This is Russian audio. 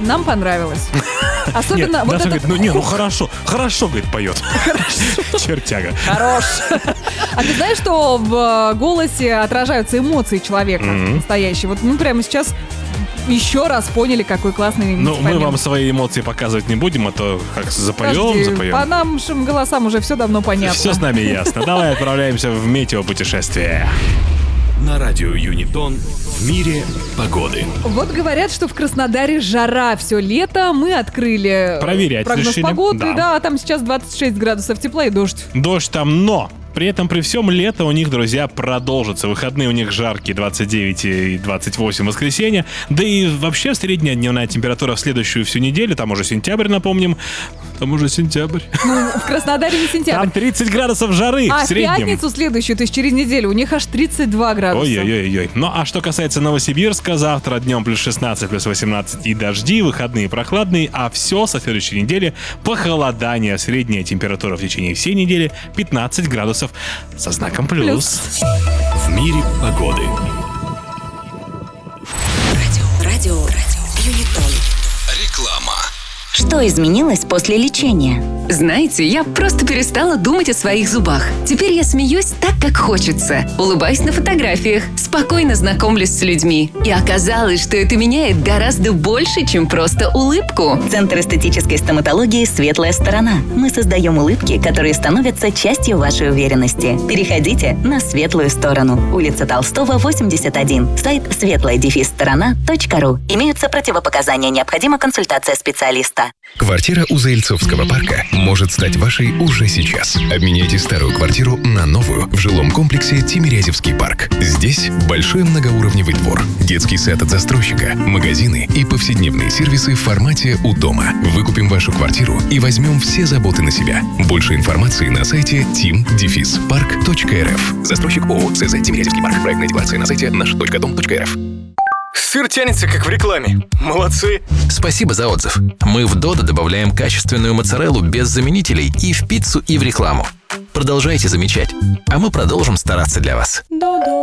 нам понравилось. Особенно вот Даша этот... говорит, хорошо, говорит, поет. Чертяга. Хорош. А ты знаешь, что в голосе отражаются эмоции человека настоящие? Вот мы прямо сейчас еще раз поняли, какой классный Ну, мультипомимо. мы вам свои эмоции показывать не будем, а то как запоем. По нашим голосам уже все давно понятно. Все с нами ясно. Давай отправляемся в метеопутешествие. На радио Юнитон в мире погоды. Вот говорят, что в Краснодаре жара все лето. Мы открыли Проверять прогноз решили. погоды. Да, там сейчас 26 градусов тепла и дождь. Дождь там, но при этом, при всем, лето у них, друзья, продолжится. Выходные у них жаркие, 29 и 28 воскресенья. Да и вообще средняя дневная температура в следующую всю неделю, там уже сентябрь, напомним. Там уже сентябрь. Ну, в Краснодаре не сентябрь. Там 30 градусов жары А в в среднем. пятницу следующую, то есть через неделю, у них аж 32 градуса. Ой-ой-ой. Ну, а что касается Новосибирска, завтра днем плюс 16, плюс 18 и дожди, выходные прохладные, а все со следующей недели похолодание. Средняя температура в течение всей недели 15 градусов со знаком плюс. В мире погоды. Радио Юнитон. Реклама. Что изменилось после лечения? Знаете, я просто перестала думать о своих зубах. Теперь я смеюсь так, как хочется. Улыбаюсь на фотографиях, спокойно знакомлюсь с людьми. И оказалось, что это меняет гораздо больше, чем просто улыбку. Центр эстетической стоматологии «Светлая сторона». Мы создаем улыбки, которые становятся частью вашей уверенности. Переходите на светлую сторону. Улица Толстого, 81. Сайт светлая-сторона.ру. Имеются противопоказания. Необходима консультация специалиста. Квартира у Заильцовского парка может стать вашей уже сейчас. Обменяйте старую квартиру на новую в жилом комплексе Тимирязевский парк. Здесь большой многоуровневый двор, детский сад от застройщика, магазины и повседневные сервисы в формате «У дома». Выкупим вашу квартиру и возьмем все заботы на себя. Больше информации на сайте tim-park.rf. Застройщик ООО ЦЗ Тимирязевский парк. Проектная декларация на сайте наш.дом.рф. Сыр тянется, как в рекламе. Молодцы. Спасибо за отзыв. Мы в Додо добавляем качественную моцареллу без заменителей и в пиццу, и в рекламу. Продолжайте замечать, а мы продолжим стараться для вас.